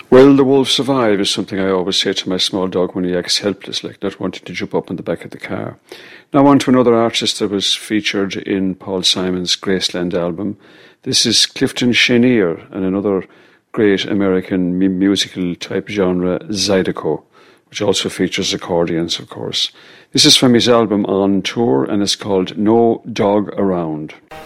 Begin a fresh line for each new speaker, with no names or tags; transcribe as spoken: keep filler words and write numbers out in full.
Will the wolf survive is something I always say to my small dog when he acts helpless, like not wanting to jump up on the back of the car. Now on to another artist that was featured in Paul Simon's Graceland album. This is Clifton Chenier and another great American mu- musical type genre, Zydeco, which also features accordions, of course. This is from his album On Tour and it's called No Dog Around.